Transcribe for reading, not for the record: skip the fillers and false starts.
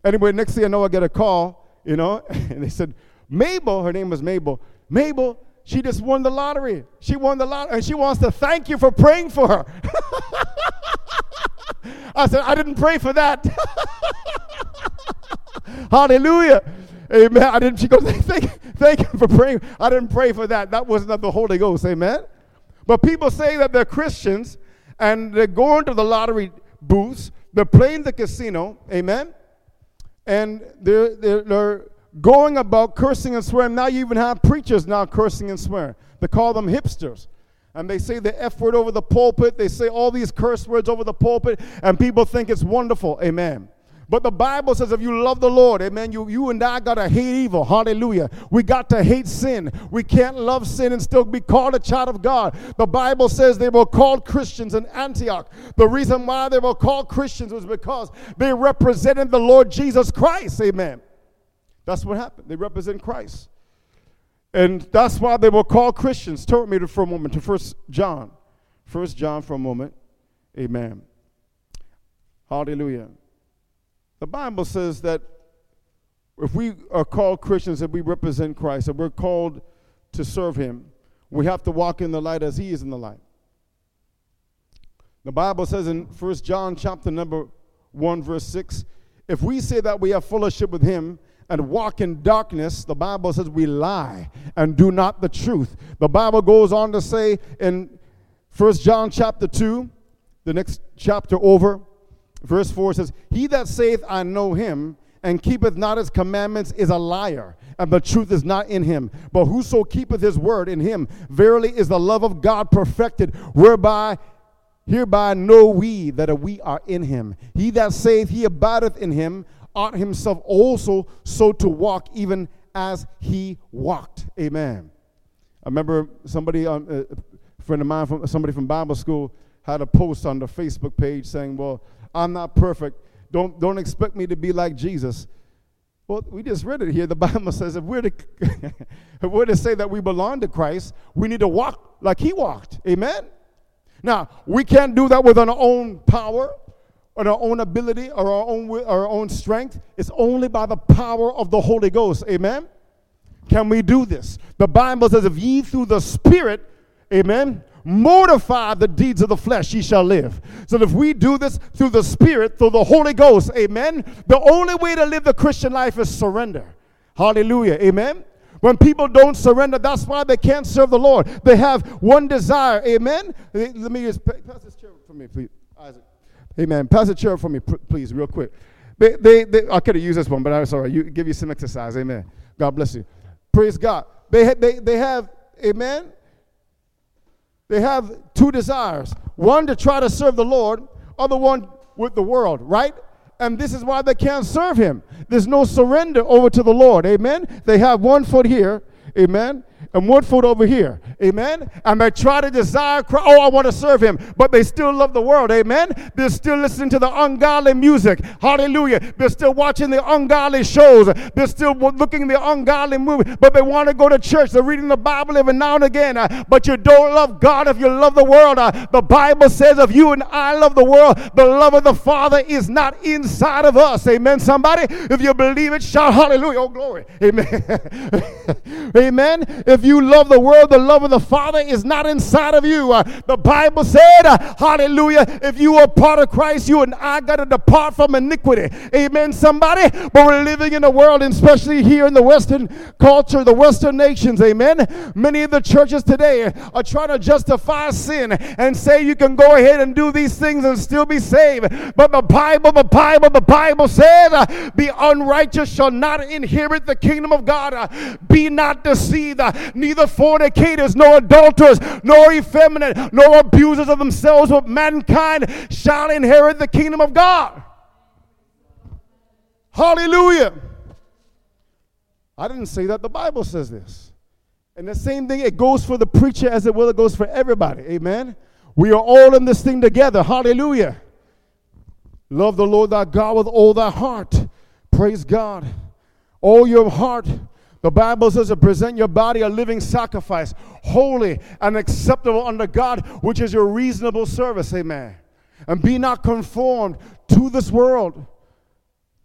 Anyway, next thing I know, I get a call, and they said, Mabel, her name was Mabel, she just won the lottery. She won the lottery, and she wants to thank you for praying for her. I said, I didn't pray for that. Hallelujah. Amen. She goes, thank you for praying. I didn't pray for that. That wasn't of the Holy Ghost. Amen. But people say that they're Christians, and they're going to the lottery booths. They're playing the casino. Amen. And they're going about cursing and swearing. Now you even have preachers now cursing and swearing. They call them hipsters. And they say the F word over the pulpit. They say all these curse words over the pulpit. And people think it's wonderful. Amen. But the Bible says if you love the Lord, amen, you and I got to hate evil. Hallelujah. We got to hate sin. We can't love sin and still be called a child of God. The Bible says they were called Christians in Antioch. The reason why they were called Christians was because they represented the Lord Jesus Christ. Amen. That's what happened. They represent Christ. And that's why they were called Christians. Turn with me for a moment to 1 John. 1 John for a moment. Amen. Hallelujah. The Bible says that if we are called Christians, that we represent Christ, that we're called to serve him, we have to walk in the light as he is in the light. The Bible says in 1 John chapter number 1, verse 6, if we say that we have fellowship with him and walk in darkness, the Bible says we lie and do not the truth. The Bible goes on to say in 1 John chapter 2, the next chapter over, verse 4 says, he that saith, I know him, and keepeth not his commandments is a liar, and the truth is not in him. But whoso keepeth his word in him, verily is the love of God perfected, hereby know we that we are in him. He that saith he abideth in him, ought himself also so to walk, even as he walked. Amen. I remember somebody, a friend of mine, somebody from Bible school, had a post on the Facebook page saying, well, I'm not perfect. Don't expect me to be like Jesus. Well, we just read it here. The Bible says if we're to say that we belong to Christ, we need to walk like he walked. Amen? Now, we can't do that with our own power or our own ability or our own strength. It's only by the power of the Holy Ghost. Amen? Can we do this? The Bible says if ye through the Spirit, amen, mortify the deeds of the flesh, ye shall live. So if we do this through the Spirit, through the Holy Ghost, amen, the only way to live the Christian life is surrender. Hallelujah, amen. When people don't surrender, that's why they can't serve the Lord. They have one desire, amen. Let me just pass this chair for me, please, Isaac. Amen. Pass the chair for me, please, real quick. I could have used this one, but that's all right. Give you some exercise, amen. God bless you. Praise God. They have, amen. They have two desires. One to try to serve the Lord, other one with the world, right? And this is why they can't serve him. There's no surrender over to the Lord, amen? They have 1 foot here, amen, and 1 foot over here, amen? And they try to desire, I want to serve him, but they still love the world, amen? They're still listening to the ungodly music, hallelujah. They're still watching the ungodly shows. They're still looking at the ungodly movies, but they want to go to church. They're reading the Bible every now and again, but you don't love God if you love the world. The Bible says if you and I love the world, the love of the Father is not inside of us, amen, somebody? If you believe it, shout hallelujah, oh glory, amen. Amen. If you love the world, the love of the Father is not inside of you. The Bible said, hallelujah, if you are part of Christ, you and I got to depart from iniquity. Amen, somebody? But we're living in a world, and especially here in the Western culture, the Western nations, amen? Many of the churches today are trying to justify sin and say you can go ahead and do these things and still be saved. But the Bible says, the unrighteous shall not inherit the kingdom of God. Be not deceived, neither fornicators, nor adulterers, nor effeminate, nor abusers of themselves with mankind shall inherit the kingdom of God. Hallelujah. I didn't say that. The Bible says this. And the same thing, it goes for the preacher as it goes for everybody. Amen. We are all in this thing together. Hallelujah. Love the Lord thy God with all thy heart. Praise God. All your heart. The Bible says to present your body a living sacrifice, holy and acceptable unto God, which is your reasonable service. Amen. And be not conformed to this world,